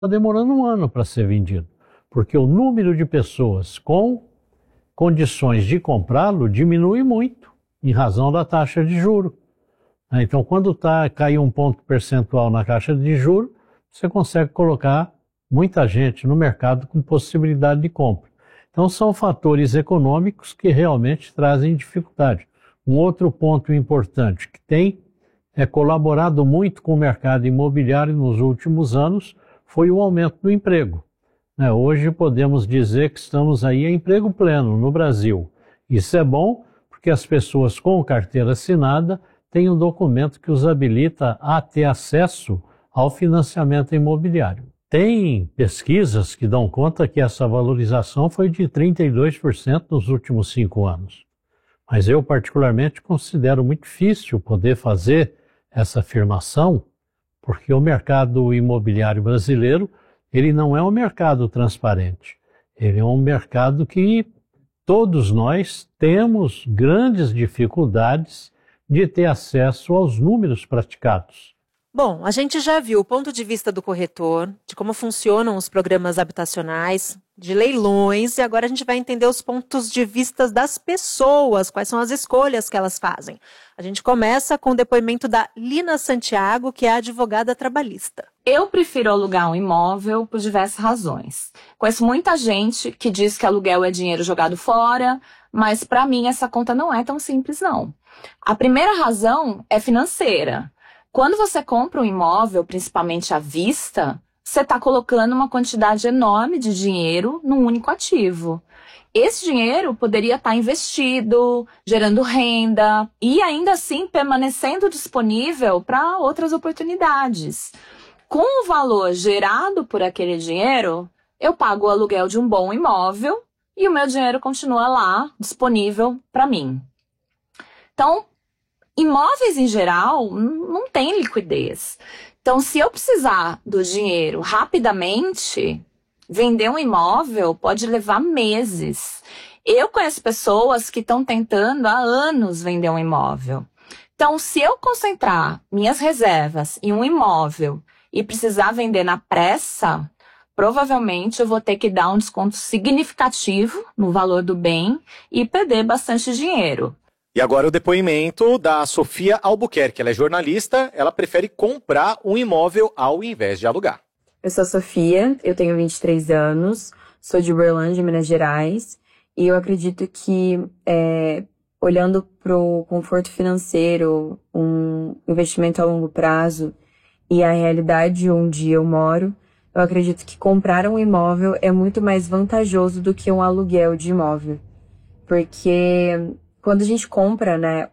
está demorando um ano para ser vendido, porque o número de pessoas com condições de comprá-lo diminui muito, em razão da taxa de juros. Então, quando caiu um ponto percentual na taxa de juros, você consegue colocar muita gente no mercado com possibilidade de compra. Então, são fatores econômicos que realmente trazem dificuldade. Um outro ponto importante que tem colaborado muito com o mercado imobiliário nos últimos anos foi o aumento do emprego. Hoje podemos dizer que estamos aí em emprego pleno no Brasil. Isso é bom porque as pessoas com carteira assinada têm um documento que os habilita a ter acesso ao financiamento imobiliário. Tem pesquisas que dão conta que essa valorização foi de 32% nos últimos 5 anos. Mas eu particularmente considero muito difícil poder fazer essa afirmação, porque o mercado imobiliário brasileiro ele não é um mercado transparente. Ele é um mercado que todos nós temos grandes dificuldades de ter acesso aos números praticados. Bom, a gente já viu o ponto de vista do corretor, de como funcionam os programas habitacionais, de leilões, e agora a gente vai entender os pontos de vista das pessoas, quais são as escolhas que elas fazem. A gente começa com o depoimento da Lina Santiago, que é advogada trabalhista. Eu prefiro alugar um imóvel por diversas razões. Conheço muita gente que diz que aluguel é dinheiro jogado fora, mas para mim essa conta não é tão simples, não. A primeira razão é financeira. Quando você compra um imóvel, principalmente à vista, você está colocando uma quantidade enorme de dinheiro num único ativo. Esse dinheiro poderia estar investido, gerando renda e ainda assim permanecendo disponível para outras oportunidades. Com o valor gerado por aquele dinheiro, eu pago o aluguel de um bom imóvel e o meu dinheiro continua lá, disponível para mim. Então, imóveis em geral não têm liquidez. Então, se eu precisar do dinheiro rapidamente, vender um imóvel pode levar meses. Eu conheço pessoas que estão tentando há anos vender um imóvel. Então, se eu concentrar minhas reservas em um imóvel e precisar vender na pressa, provavelmente eu vou ter que dar um desconto significativo no valor do bem e perder bastante dinheiro. E agora o depoimento da Sofia Albuquerque. Ela é jornalista, ela prefere comprar um imóvel ao invés de alugar. Eu sou a Sofia, eu tenho 23 anos, sou de Uberlândia, Minas Gerais, e eu acredito que, olhando para o conforto financeiro, um investimento a longo prazo e a realidade onde eu moro, eu acredito que comprar um imóvel é muito mais vantajoso do que um aluguel de imóvel. Porque quando a gente compra, né,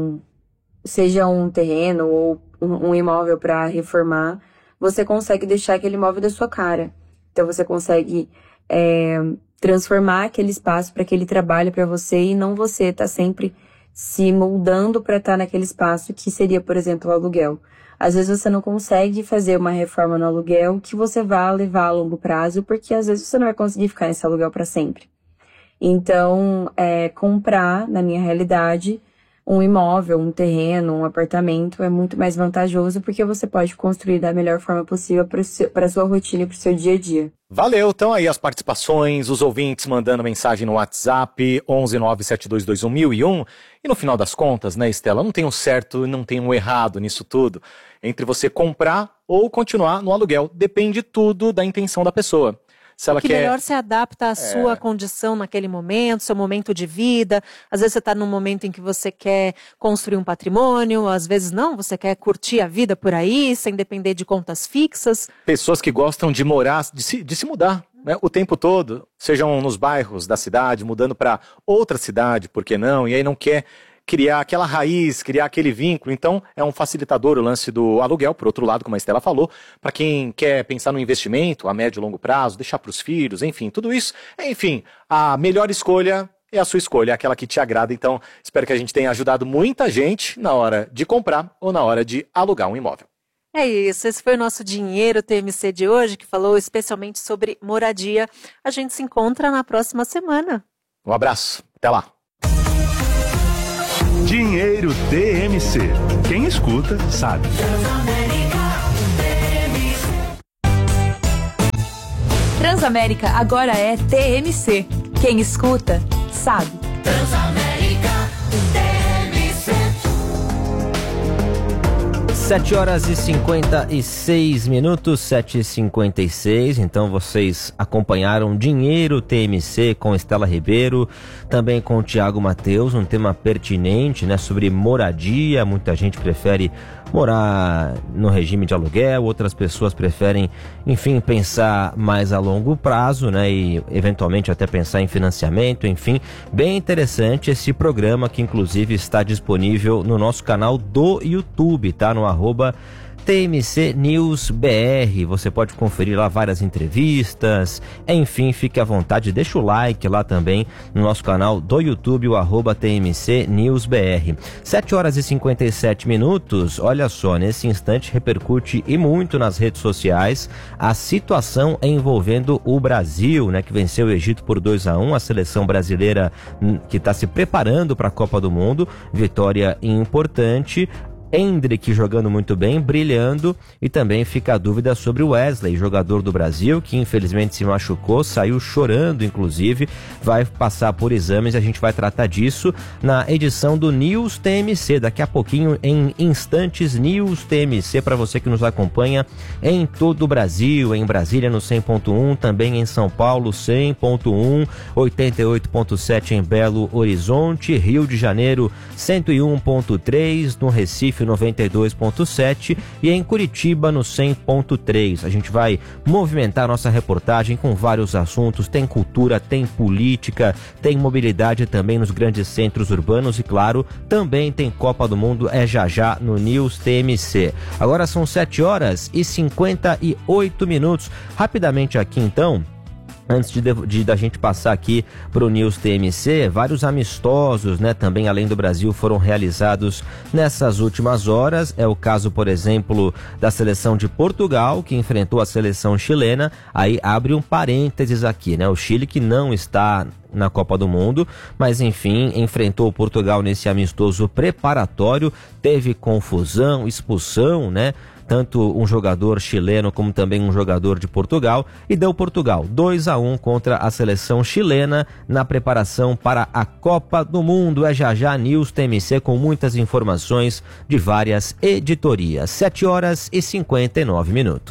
seja um terreno ou um imóvel para reformar, você consegue deixar aquele imóvel da sua cara. Então você consegue transformar aquele espaço para que ele trabalhe para você e não você tá sempre se moldando para estar naquele espaço que seria, por exemplo, o aluguel. Às vezes você não consegue fazer uma reforma no aluguel que você vá levar a longo prazo, porque às vezes você não vai conseguir ficar nesse aluguel para sempre. Então, comprar, na minha realidade, um imóvel, um terreno, um apartamento é muito mais vantajoso porque você pode construir da melhor forma possível para a sua rotina e para o seu dia a dia. Valeu, então aí as participações, os ouvintes mandando mensagem no WhatsApp 11972211001. E no final das contas, né, Estela, não tem um certo e não tem um errado nisso tudo. Entre você comprar ou continuar no aluguel, depende tudo da intenção da pessoa. Se ela que quer... melhor se adapta à sua condição naquele momento, seu momento de vida. Às vezes você está num momento em que você quer construir um patrimônio, às vezes não, você quer curtir a vida por aí, sem depender de contas fixas. Pessoas que gostam de morar, de se mudar, né, o tempo todo, sejam nos bairros da cidade, mudando para outra cidade, por que não? E aí não quer criar aquela raiz, criar aquele vínculo. Então, é um facilitador o lance do aluguel, por outro lado, como a Estela falou, para quem quer pensar no investimento a médio e longo prazo, deixar para os filhos, enfim, tudo isso. Enfim, a melhor escolha é a sua escolha, é aquela que te agrada. Então, espero que a gente tenha ajudado muita gente na hora de comprar ou na hora de alugar um imóvel. É isso, esse foi o nosso Dinheiro TMC de hoje, que falou especialmente sobre moradia. A gente se encontra na próxima semana. Um abraço, até lá. Dinheiro TMC. Quem escuta, sabe. Transamérica agora é TMC. Quem escuta, sabe. Transamérica TMC. 7h56, 7h56. Então vocês acompanharam Dinheiro TMC com Estela Ribeiro, também com o Thiago Mateus, um tema pertinente, né, sobre moradia. Muita gente prefere morar no regime de aluguel, outras pessoas preferem, enfim, pensar mais a longo prazo, né, e eventualmente até pensar em financiamento, enfim. Bem interessante esse programa, que inclusive está disponível no nosso canal do YouTube, tá? No @TMC News BR, você pode conferir lá várias entrevistas, enfim, fique à vontade, deixa o like lá também no nosso canal do YouTube, o @TMC News BR. 7h57, olha só, nesse instante repercute e muito nas redes sociais a situação envolvendo o Brasil, né, que venceu o Egito por 2-1, a seleção brasileira que está se preparando para a Copa do Mundo, vitória importante. Endrick jogando muito bem, brilhando, e também fica a dúvida sobre o Wesley, jogador do Brasil, que infelizmente se machucou, saiu chorando inclusive, vai passar por exames e a gente vai tratar disso na edição do News TMC, daqui a pouquinho, em instantes. News TMC para você que nos acompanha em todo o Brasil, em Brasília no 100.1, também em São Paulo 100.1, 88.7 em Belo Horizonte, Rio de Janeiro 101.3, no Recife 92.7 e em Curitiba no 100.3. A gente vai movimentar nossa reportagem com vários assuntos, tem cultura, tem política, tem mobilidade também nos grandes centros urbanos e, claro, também tem Copa do Mundo, é já no News TMC. Agora são 7h58. Rapidamente aqui então, antes da gente passar aqui para o News TMC, vários amistosos, né, também além do Brasil, foram realizados nessas últimas horas. É o caso, por exemplo, da seleção de Portugal, que enfrentou a seleção chilena. Aí abre um parênteses aqui, né? O Chile, que não está na Copa do Mundo, mas enfim, enfrentou o Portugal nesse amistoso preparatório, teve confusão, expulsão, né? Tanto um jogador chileno como também um jogador de Portugal, e deu Portugal 2-1 contra a seleção chilena na preparação para a Copa do Mundo. É já News TMC com muitas informações de várias editorias. 7h59.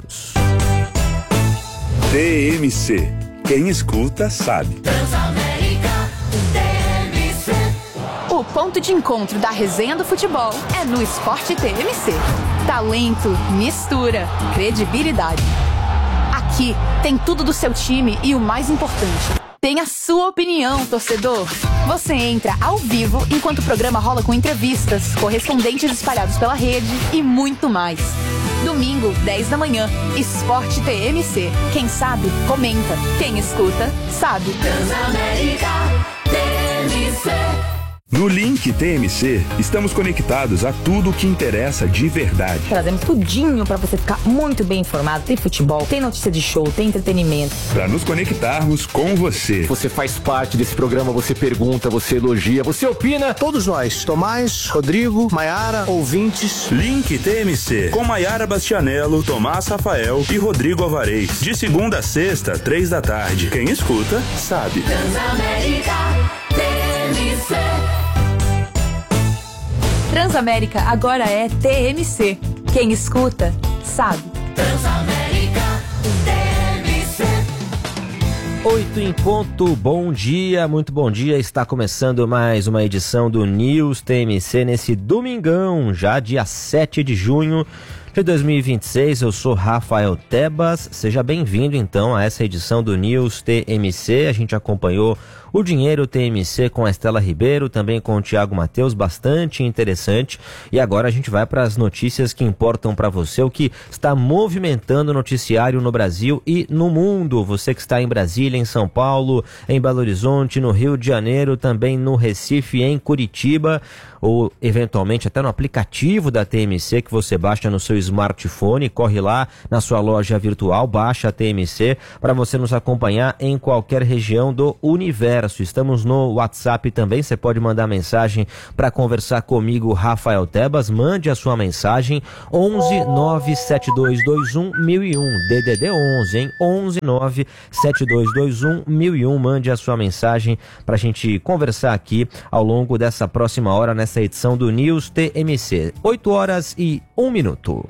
TMC. Quem escuta sabe. Transamérica TMC. O ponto de encontro da resenha do futebol é no Esporte TMC. Talento, mistura, credibilidade. Aqui tem tudo do seu time e o mais importante, tem a sua opinião, torcedor. Você entra ao vivo enquanto o programa rola com entrevistas, correspondentes espalhados pela rede e muito mais. Domingo, 10 da manhã, Esporte TMC. Quem sabe, comenta. Quem escuta, sabe. Transamérica TMC. No Link TMC, estamos conectados a tudo o que interessa de verdade. Trazemos tudinho para você ficar muito bem informado. Tem futebol, tem notícia de show, tem entretenimento. Para nos conectarmos com você. Você faz parte desse programa, você pergunta, você elogia, você opina. Todos nós, Tomás, Rodrigo, Maiara, ouvintes. Link TMC, com Maiara Bastianello, Tomás Rafael e Rodrigo Alvarez. De segunda a sexta, 3 da tarde. Quem escuta, sabe. Transamérica TMC. Transamérica agora é TMC. Quem escuta, sabe. Transamérica TMC. 8 em ponto, bom dia, muito bom dia. Está começando mais uma edição do News TMC nesse domingão, já dia 7 de junho de 2026. Eu sou Rafael Tebas, seja bem-vindo então a essa edição do News TMC. A gente acompanhou o Dinheiro TMC com a Estela Ribeiro, também com o Thiago Mateus, bastante interessante. E agora a gente vai para as notícias que importam para você, o que está movimentando o noticiário no Brasil e no mundo. Você que está em Brasília, em São Paulo, em Belo Horizonte, no Rio de Janeiro, também no Recife, em Curitiba, ou eventualmente até no aplicativo da TMC que você baixa no seu smartphone, corre lá na sua loja virtual, baixa a TMC para você nos acompanhar em qualquer região do universo. Estamos no WhatsApp também, você pode mandar mensagem para conversar comigo, Rafael Tebas. Mande a sua mensagem 11 97221 1001, DDD 11, hein? 11 97221 1001. Mande a sua mensagem para a gente conversar aqui ao longo dessa próxima hora nessa edição do News TMC. 8 horas e 1 minuto.